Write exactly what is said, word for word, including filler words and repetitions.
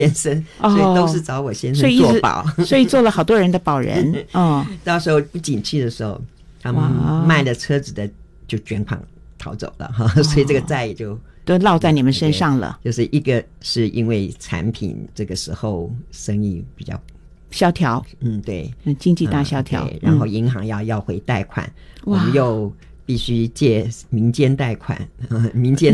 先生，所以都是找我先生做保， 所以, 所以做了好多人的保人。哦， 到时候不景气的时候，他们卖了车子的就卷款逃走了哈，哦，所以这个债也就都落在你们身上了。 就是一个是因为产品这个时候生意比较萧条， 嗯，对， 经济大萧条， 嗯，然后银行要要回贷款，我们又必须借民间贷款，民间